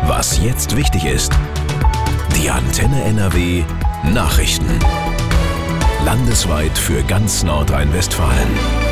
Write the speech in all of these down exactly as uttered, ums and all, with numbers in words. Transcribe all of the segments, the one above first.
Was jetzt wichtig ist. Die Antenne N R W Nachrichten. Landesweit für ganz Nordrhein-Westfalen.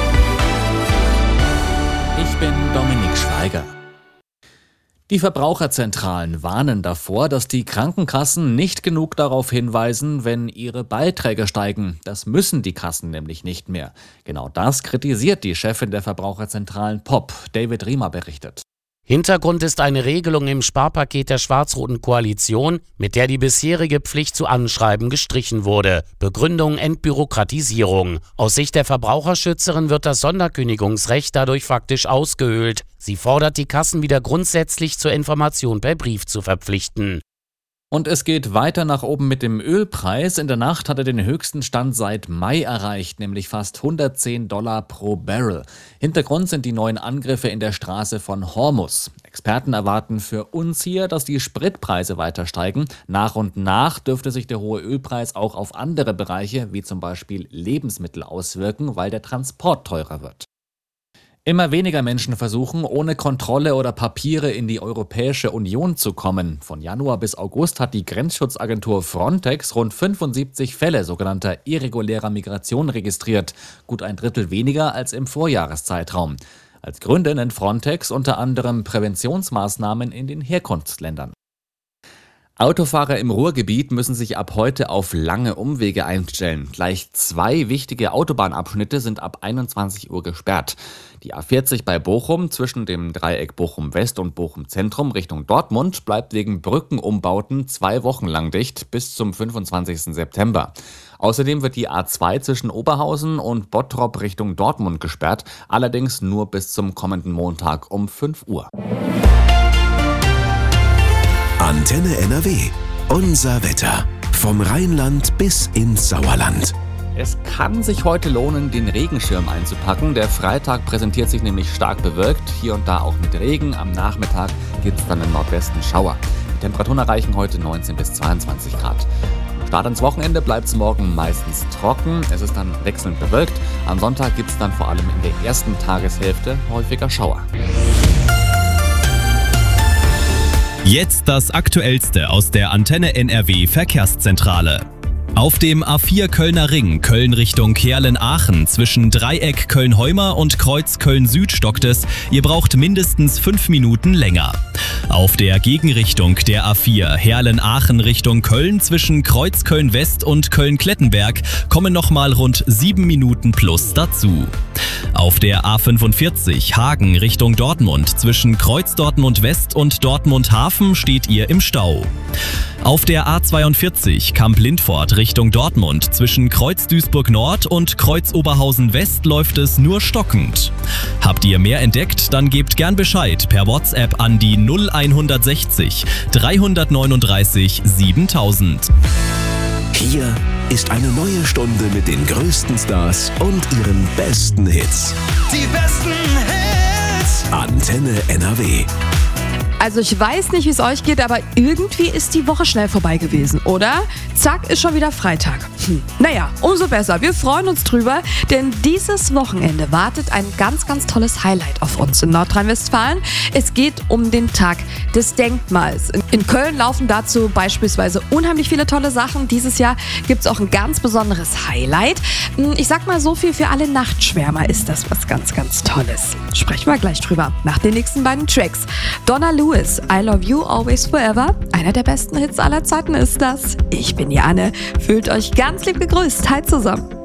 Ich bin Dominik Schweiger. Die Verbraucherzentralen warnen davor, dass die Krankenkassen nicht genug darauf hinweisen, wenn ihre Beiträge steigen. Das müssen die Kassen nämlich nicht mehr. Genau das kritisiert die Chefin der Verbraucherzentralen P O P. David Riemer berichtet. Hintergrund ist eine Regelung im Sparpaket der schwarz-roten Koalition, mit der die bisherige Pflicht zu Anschreiben gestrichen wurde. Begründung Entbürokratisierung. Aus Sicht der Verbraucherschützerin wird das Sonderkündigungsrecht dadurch faktisch ausgehöhlt. Sie fordert die Kassen wieder grundsätzlich zur Information per Brief zu verpflichten. Und es geht weiter nach oben mit dem Ölpreis. In der Nacht hat er den höchsten Stand seit Mai erreicht, nämlich fast hundertzehn Dollar pro Barrel. Hintergrund sind die neuen Angriffe in der Straße von Hormuz. Experten erwarten für uns hier, dass die Spritpreise weiter steigen. Nach und nach dürfte sich der hohe Ölpreis auch auf andere Bereiche, wie zum Beispiel Lebensmittel, auswirken, weil der Transport teurer wird. Immer weniger Menschen versuchen, ohne Kontrolle oder Papiere in die Europäische Union zu kommen. Von Januar bis August hat die Grenzschutzagentur Frontex rund fünfundsiebzig Fälle sogenannter irregulärer Migration registriert. Gut ein Drittel weniger als im Vorjahreszeitraum. Als Gründe nennt Frontex unter anderem Präventionsmaßnahmen in den Herkunftsländern. Autofahrer im Ruhrgebiet müssen sich ab heute auf lange Umwege einstellen. Gleich zwei wichtige Autobahnabschnitte sind ab einundzwanzig Uhr gesperrt. Die A vierzig bei Bochum zwischen dem Dreieck Bochum West und Bochum Zentrum Richtung Dortmund bleibt wegen Brückenumbauten zwei Wochen lang dicht bis zum fünfundzwanzigsten September. Außerdem wird die A zwei zwischen Oberhausen und Bottrop Richtung Dortmund gesperrt, allerdings nur bis zum kommenden Montag um fünf Uhr. Antenne N R W. Unser Wetter. Vom Rheinland bis ins Sauerland. Es kann sich heute lohnen, den Regenschirm einzupacken. Der Freitag präsentiert sich nämlich stark bewölkt, hier und da auch mit Regen. Am Nachmittag gibt es dann im Nordwesten Schauer. Die Temperaturen erreichen heute neunzehn bis zweiundzwanzig Grad. Am Start ins Wochenende bleibt es morgen meistens trocken. Es ist dann wechselnd bewölkt. Am Sonntag gibt es dann vor allem in der ersten Tageshälfte häufiger Schauer. Jetzt das Aktuellste aus der Antenne N R W Verkehrszentrale. Auf dem A vier Kölner Ring, Köln Richtung Heerlen-Aachen, zwischen Dreieck Köln-Heuma und Kreuz Köln-Süd stockt es. Ihr braucht mindestens fünf Minuten länger. Auf der Gegenrichtung der A vier Heerlen-Aachen Richtung Köln, zwischen Kreuz Köln-West und Köln-Klettenberg, kommen nochmal rund sieben Minuten plus dazu. Auf der A fünfundvierzig Hagen Richtung Dortmund, zwischen Kreuz Dortmund-West und Dortmund-Hafen steht ihr im Stau. Auf der A zweiundvierzig Kamp-Lindfort Richtung Dortmund, zwischen Kreuz Duisburg-Nord und Kreuz Oberhausen-West läuft es nur stockend. Habt ihr mehr entdeckt, dann gebt gern Bescheid per WhatsApp an die null hundertsechzig dreihundertneununddreißig siebentausend. Hier ist eine neue Stunde mit den größten Stars und ihren besten Hits. Die besten Hits. Antenne N R W. Also ich weiß nicht, wie es euch geht, aber irgendwie ist die Woche schnell vorbei gewesen, oder? Zack, ist schon wieder Freitag. Hm. Naja, umso besser. Wir freuen uns drüber, denn dieses Wochenende wartet ein ganz, ganz tolles Highlight auf uns in Nordrhein-Westfalen. Es geht um den Tag des Denkmals. In Köln laufen dazu beispielsweise unheimlich viele tolle Sachen. Dieses Jahr gibt es auch ein ganz besonderes Highlight. Ich sag mal so viel, für alle Nachtschwärmer ist das was ganz, ganz Tolles. Sprechen wir gleich drüber nach den nächsten beiden Tracks. Donna Lewis, I Love You Always Forever. Einer der besten Hits aller Zeiten ist das. Ich bin Jane. Fühlt euch ganz lieb gegrüßt. Hi zusammen.